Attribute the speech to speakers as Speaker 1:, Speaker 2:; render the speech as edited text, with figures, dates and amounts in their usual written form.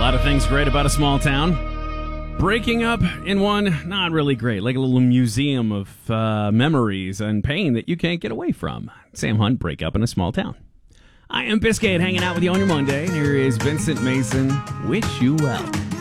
Speaker 1: lot of things great about a small town. Breaking up in one, not really great. Like a little museum of memories and pain that you can't get away from. Sam Hunt, Break Up in a Small Town. I am Biscuit, hanging out with you on your Monday. Here is Vincent Mason, Wish You Well.